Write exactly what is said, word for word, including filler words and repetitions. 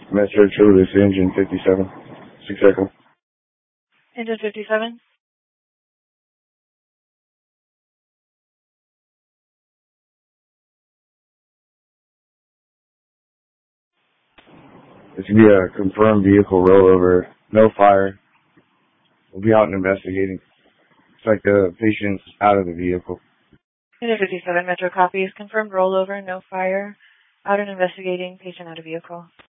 Metro True, this engine fifty-seven. Six Echo. Engine fifty-seven. This will be a confirmed vehicle rollover. No fire. We'll be out and investigating. It's like the patient's out of the vehicle. Engine fifty-seven, Metro copies. Confirmed rollover, no fire. Out and investigating, patient out of vehicle.